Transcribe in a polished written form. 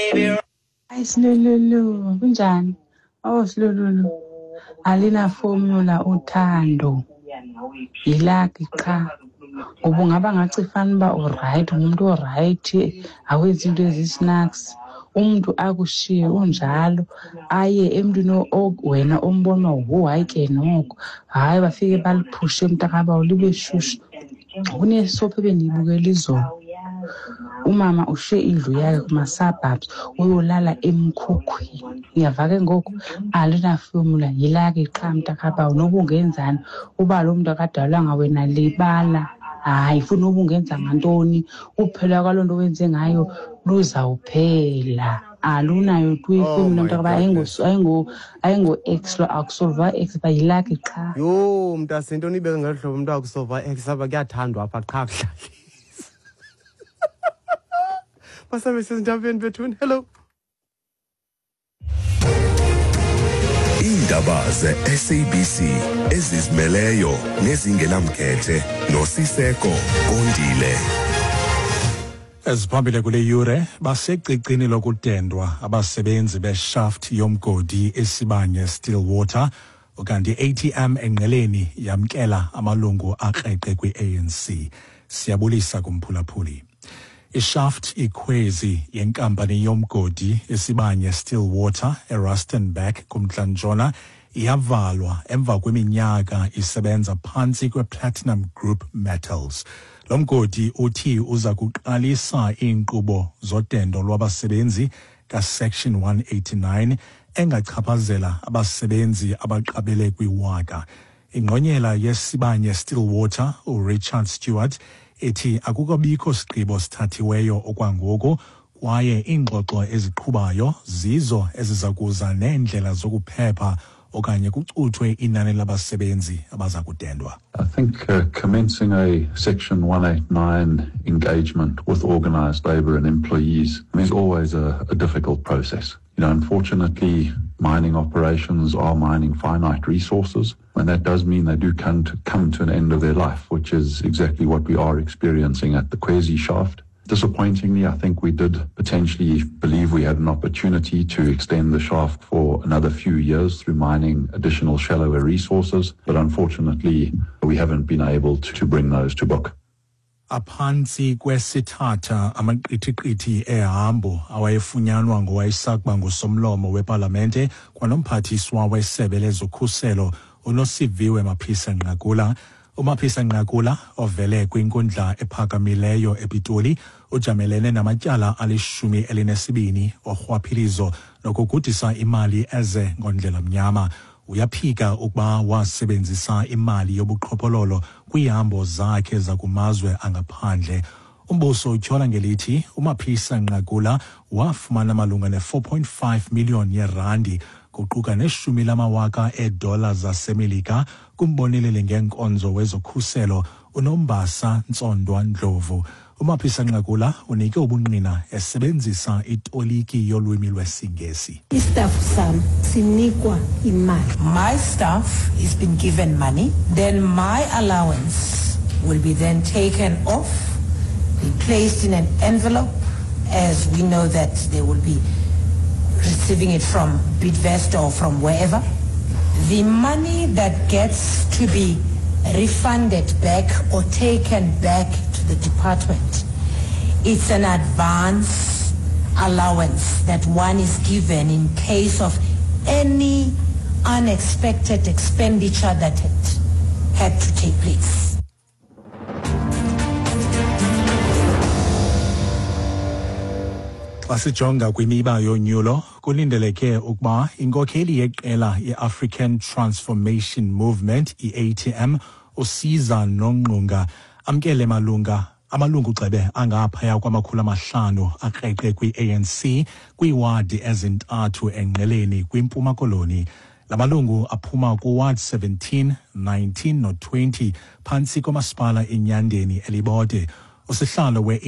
Ayisilulu kunjani? Oh silulu. Alina formula uthando. Yilaki cha. Ubungaba ngathi fanele uright umuntu oright awenza into ezisnacks. Umuntu akushiye unjalo aye emntwini wena ombona uwayike noko. Hayi bafike baliphushe mntakaba ulibe shushu. Kunesopho benibukela izolo. Umama ushiye indlu yakhe kuma-suburbs uyolala emkhukhwini. Ngiyavake ngoku alina formula yilake qha mntakaba noba ungenzani uba lo muntu akadalwanga wena libala. Hayi futhi noba ungenza ngantoni uphela kwalonto wenze ngayo luzawuphela. Alunayo tu ifomula mntakaba ayingo x lo akusolva x bayilake qha. Yo mntasento nibeke ngehlobo umuntu akusolva x aba kuyathandwa apha qha kuhlala. Basabe sesindabeni bethuni. Hello. Indaba ze-SABC ezizimeleyo nezingenamkhethe noSiseko Kondile. Eziphambili kule yure basecicini lokutendwa abasebenzi beshaft yomgodi eSibanye Stillwater ukanti ATM enqeleni yamkela amalungu aqeqe kwi-ANC. Siyabulisa kumphulaphuli. Ishaft ikhwezi yenkampani yomgodi eSibanye Stillwater eRustenburg kumntla-ntshona iyavalwa emva kweminyaka isebenza phantsi kwePlatinum Group Metals. Lo mgodi uthi uza kuqalisa iinkqubo zodendo lwabasebenzi kaSection 189 engachaphazela abasebenzi abaqabele kwiwaka. Ingqonyela yeSibanye Stillwater uRichard Stewart ethi akukabikho sigqibo sithathiweyo okwangoku kwaye iingxoxo eziqhubayo zizo eziza kuza neendlela zokuphepha okanye kucuthwe inani labasebenzi abaza kutendwa. I think commencing a Section 189 engagement with organised labour and employees is always a difficult process. You know, unfortunately, mining operations are mining finite resources, and that does mean they do come to an end of their life, which is exactly what we are experiencing at the Kwezi shaft. Disappointingly, I think we did potentially believe we had an opportunity to extend the shaft for another few years through mining additional shallower resources, but unfortunately, we haven't been able to bring those to book. Aphansi kwesithatha amaqithiqithi ehambo awayefunyanwa ngowayesakba ngusomlomo wepalamente kwanomphathiswa wesebe lezokhuselo uNosiviwe Maphisa-Nqakula. uMaphisa-Nqakula ovele kwinkundla ephakamileyo ePitoli ujamelene namatyala ali-12 orhwaphilizo nokugudisa imali eze ngondlela mnyama. Uyaphika ukuba wasebenzisa imali yobuqhophololo kwihambo zakhe zakumazwe angaphandle. Umbuso utyhola ngelithi uMaphisa-Nqakula wafumana malunga ne-4.5 million yeerandi kuquka $10,000 zaseMelika kumboneleli ngenkonzo wezokhuselo uNombasa Ntsondwa Ndlovu. uMaphisa-Nqakula unike ubungqina esebenzisa itoliki yolwimi lwesiNgesi. Istaff sam sinikwa imali. My staff is been given money, then my allowance will be then taken off, be placed in an envelope, as we know that they will be receiving it from Bidvest or from wherever. The money that gets to be refunded back or taken back to the department, it's an advance allowance that one is given in case of any unexpected expenditure that had to take place. Asijonga kwimiba yonyulo kulindeleke ukuba inkokheli yeqela ye-African Transformation Movement i-ATM uSiza Nongqunga amkele amalungu gxebe angaphaya kwama-500 aqeqe kwi-ANC kwiiwadi ezintathu enqeleni kwiMpuma Koloni. La malungu aphuma kuward 17, 19 no-20 phantsi komasipala eNyandeni eLibode. Usihlalo